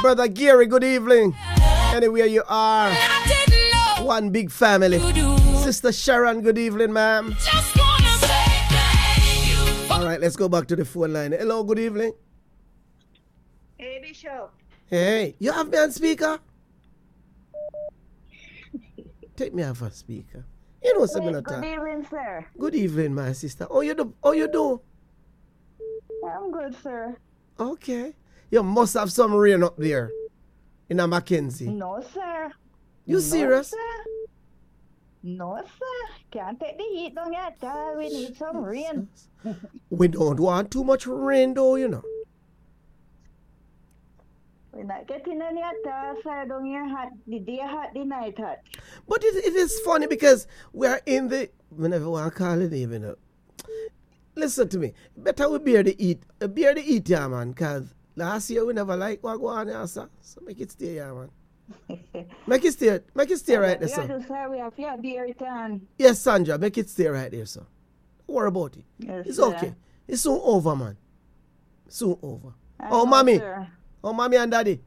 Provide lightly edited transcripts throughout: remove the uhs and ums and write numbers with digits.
Brother Gary, good evening. Anywhere you are. One big family. Sister Sharon, good evening, ma'am. All right, let's go back to the phone line. Hello, good evening. Hey, Bishop. Hey, you have me on speaker? Take me off a speaker. You know something Good evening, sir. Good evening, my sister. How you do? I'm good, sir. Okay. You must have some rain up there in a Mackenzie. No, sir. You serious? Sir. No, sir. Can't take the heat down yet. We need some rain. We don't want too much rain, though, you know. We're not getting any at sir. Down here hot. The day hot, the night hot. But it is funny because we are in the... Whenever I want to call it even, you know. Listen to me. Better we bear the heat. Bear the heat, yeah, man. Because last year we never like what go on here, sir. So make it stay, yeah, man. Make it stay right there, sir. Sir, we have to bear it on. Yes, Sandra, make it stay right there, sir. Don't worry about it. Yes, it's sir. Okay. It's soon over, man. Soon over. Know, mommy. Sir. Oh, mommy and daddy.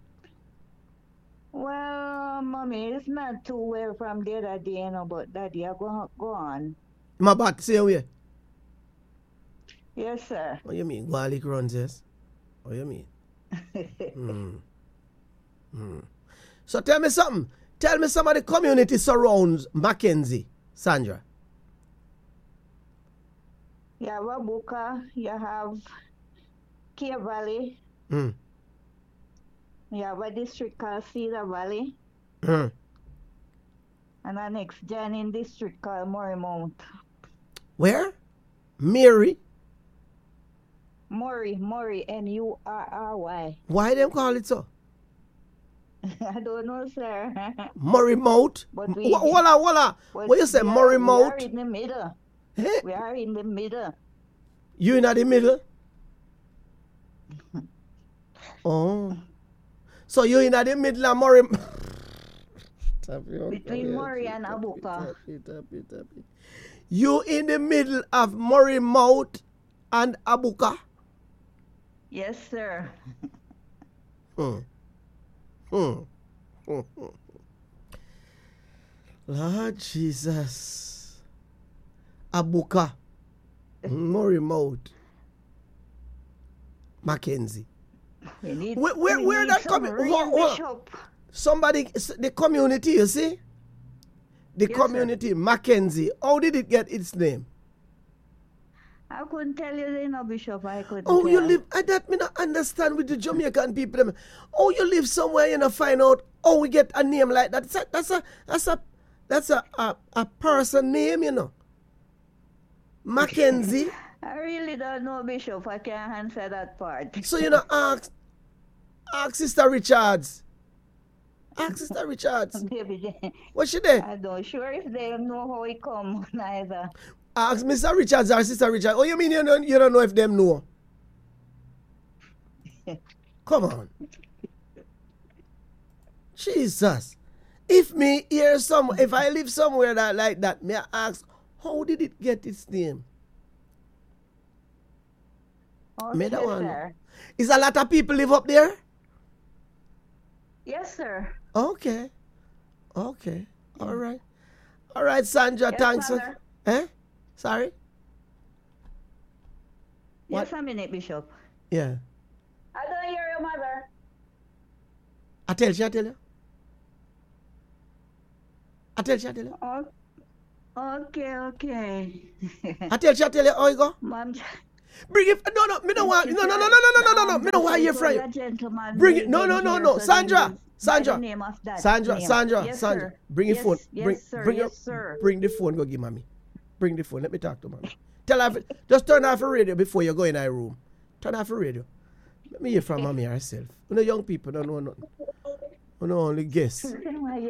Well, mommy, it's not too well from the other day, you know, but daddy, I go on. My back, say away. Yes, sir. What you mean? Garlic runs, yes? What you mean? So tell me something. Tell me some of the community surrounds Mackenzie, Sandra. You have Abuka, you have Kia Valley. You have a district called Cedar Valley. And the next Janin district called Morrimount. Where? Mary? Murray, Murry. Why them call it so? I don't know, sir. Morrimount? Voila. What you say, Morrimount? We are in the middle. Eh? We are in the middle. You in the middle? Oh. So you in the middle of Murray... Between Murray and Abuka. You in the middle of Morrimount and Abuka? Yes, sir. Lord Jesus. Abuka. Morrimount. Mackenzie. Where that coming? Somebody, the community, you see? The community, Mackenzie. How did it get its name? I couldn't tell you, Bishop. I couldn't tell. You live, that me not understand with the Jamaican people. Them. Oh, you live somewhere, find out, we get a name like that. That's a person name, Mackenzie. I really don't know, Bishop. I can't answer that part. So, ask Sister Richards. Ask Sister Richards. What's she there? I'm not sure if they know how it come, neither. Ask Mr. Richards or Sister Richards. Oh, you mean you don't know if them know? Come on. Jesus. If I live somewhere like that, may I ask, how did it get its name? Okay, sir. Is a lot of people live up there? Yes, sir. Okay. All right, Sandra, yes, thanks. Father. Sorry? Yes, a minute, Bishop. Yeah. I don't hear your mother. I tell you. Okay. I tell you, how you go? Mom. Bring it. No, me don't want. No. Me don't want you from you. Bring it. No. Sandra. Bring your phone. Bring the phone. Go give mommy. Bring the phone. Let me talk to mommy. Tell her. Just turn off the radio before you go in our room. Turn off the radio. Let me hear from mommy herself. You know, young people don't know nothing. You know, only guess. Let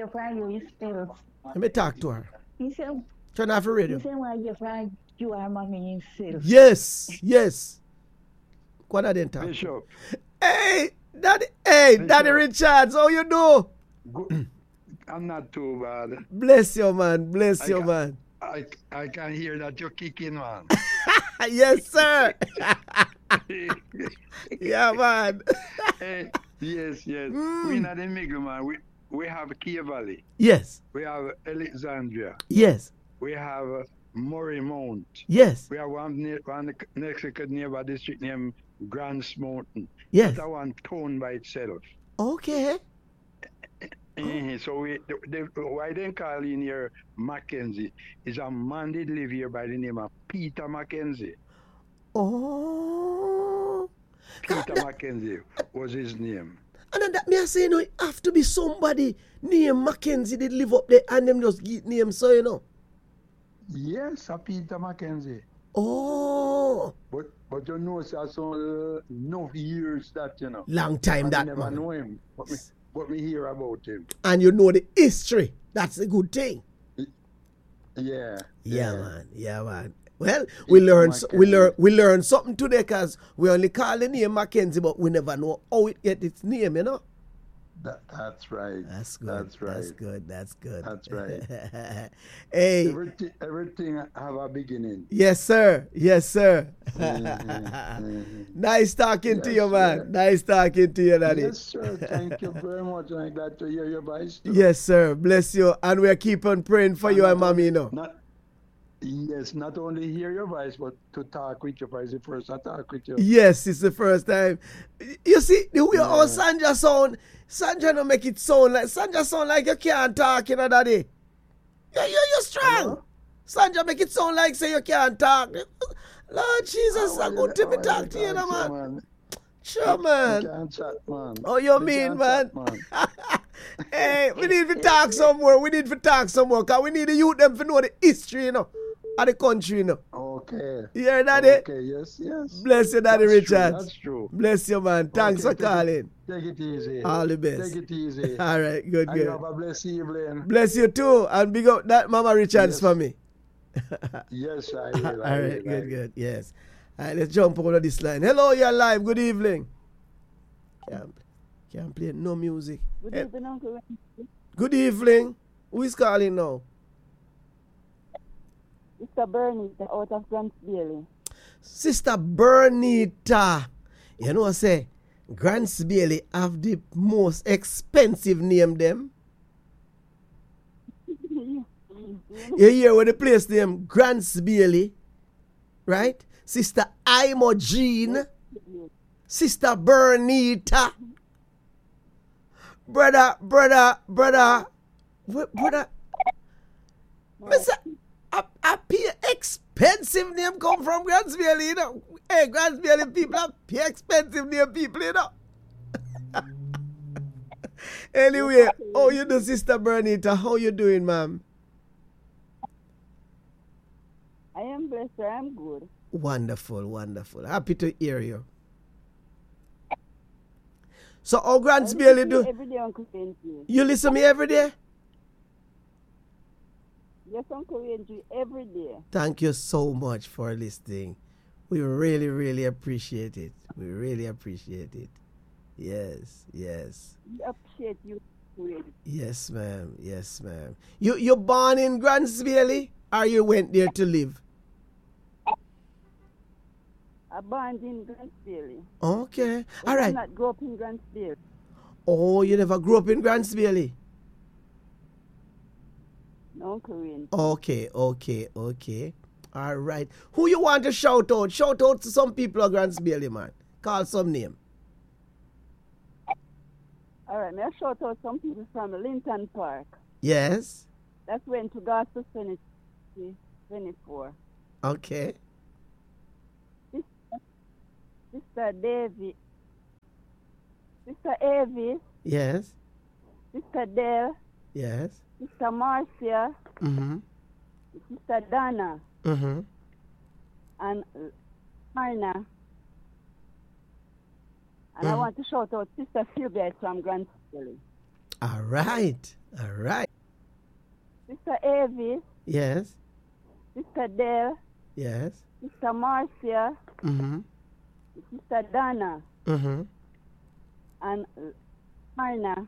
me talk to her. Turn off the radio. You are mommy himself. Yes. What are they talking? Bishop. Hey, Daddy Richards, how you do? I'm not too bad. Bless you, man. I can hear that you're kicking, man. Yes, sir. Yeah, man. Yes, yes. Mm. We not the middle, man. We have Kia Valley. Yes. We have Alexandria. Yes. We have Murray Mount. Yes. We have one next nearby district named Grants Mountain. Yes. That's one town by itself. Okay. So why they call in here Mackenzie is a man did live here by the name of Peter Mackenzie. Oh. Peter Mackenzie was his name. And then that me I say, you know, it have to be somebody named Mackenzie did live up there and them just get name, so you know. Yes, a Peter Mackenzie. Oh. But you know, so no years that, you know. Long time I that, never man. know him, but me hear about him. And you know the history. That's a good thing. Yeah. Yeah, man. Yeah, man. Well, we learn something today because we only call the name Mackenzie, but we never know how it get its name, you know. That's right. That's good. That's right. That's good. That's good. That's right. Hey. Everything have a beginning. Yes, sir. Yes, sir. Mm-hmm. Nice talking to Yes, you, man. sir. Nice talking to you, Daddy. Yes, sir. Thank you very much. I'm glad to hear your voice. Too. Yes, sir. Bless you. And we're keeping praying for you and mommy, you know. Not only hear your voice, but to talk with you for the first I talk with you. Yes, it's the first time. You see, the way how Sandra sound, Sandra don't make it sound like you can't talk, you know, Daddy. You're strong. Hello? Sandra make it sound like say you can't talk. Lord Jesus, I'm going to be talk to you, no, man. Sure, man. You can't chat, man. Oh, you mean, man? Hey, we need to talk some more. Because we need the youth them to know the history, you know, of the country, you know. Okay. You hear, Daddy? Okay, yes. Bless you, Daddy Richard. That's true. Bless you, man. Thanks for calling. Take it easy. All the best. Take it easy. All right, good. And you have a blessed evening. Bless you too. And big up that Mama Richards for me. Yes, I will. All right, good. Yes. All right, let's jump over this line. Hello, you're live. Good evening. Can't play no music. Good evening, Uncle Wendy. Good evening. Who is calling now? Mr. Bernie, out of Grants Bailey. Sister Bernita. You know what I say? Grants Bailey have the most expensive name them. You hear what the place name? Grants Bailey. Right? Sister Imogene. Sister Bernita. Brother. Mister, a expensive name come from Grants Bailey, you know. Hey, Grants Bailey people are expensive name people, you know. Anyway, how you do, Sister Bernita? How you doing, ma'am? I am blessed, sir. I'm good. Wonderful. Happy to hear you. So how Grants Bailey do? Every day, Uncle Wendy. You listen to me every day? Yes, Uncle Wendy, every day. Thank you so much for listening. We really appreciate it. Yes. We appreciate you, Wendy. Yes, ma'am. You born in Grants Bailey or you went there to live? I born in Grants Bailey. Okay. But All right. I not grew up in Grants Bailey. Oh, you never grew up in Grants Bailey? No, Uncle Wendy. Okay. All right. Who you want to shout out? Shout out to some people of Grants Bailey, man. Call some name. All right, may I shout out some people from Linton Park. Yes. That's went to Gospel Cemetery 24. Okay. Sister Davy. Sister Avis. Yes. Sister Dale. Yes. Sister Marcia. Mm-hmm. Sister Donna. Mm-hmm. And Marna. And I want to shout out Sister Sylvia from Grants Bailey. All right. Sister Avis. Yes. Sister Dale. Yes. Sister Marcia. Mm-hmm. Sister Donna. Mm-hmm. And Marna.